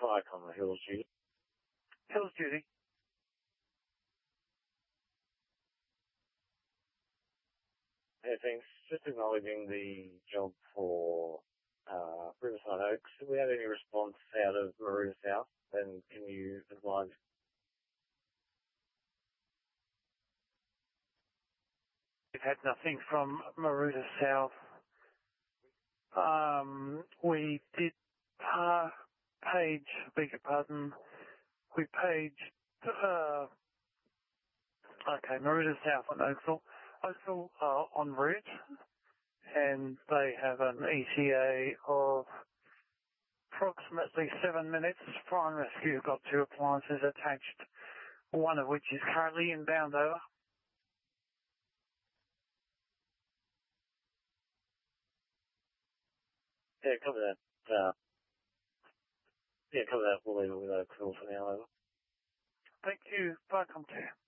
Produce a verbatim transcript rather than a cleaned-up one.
Viacom, Hills Judy. Hills Judy. Hey, thanks. Just acknowledging the job for uh, Riverside Oaks. Have we had any response out of Maroota South? Then can you advise? We've had nothing from Maroota South. Um, we did uh, page, beg your pardon, we paged, uh, okay, Maroota South and Oakville. Oakville are en route, and they have an E T A of approximately seven minutes. Fire and Rescue have got two appliances attached, one of which is currently inbound over. Yeah, cover that. Uh, yeah, cover that. We'll leave it with Oakville for now, over. Thank you. Bye, Comcare.